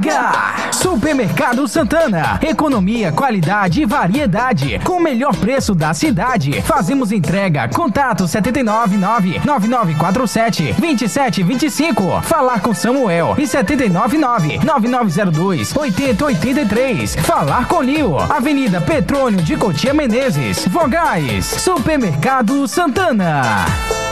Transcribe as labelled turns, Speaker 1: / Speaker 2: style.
Speaker 1: Chega! Supermercado Santana. Economia, qualidade e variedade. Com o melhor preço da cidade. Fazemos entrega. Contato 799-9947-2725. Falar com Samuel. E 799-9902-8083. Falar com Lio. Avenida Petrônio de Cotia Menezes. Vogais. Supermercado Santana.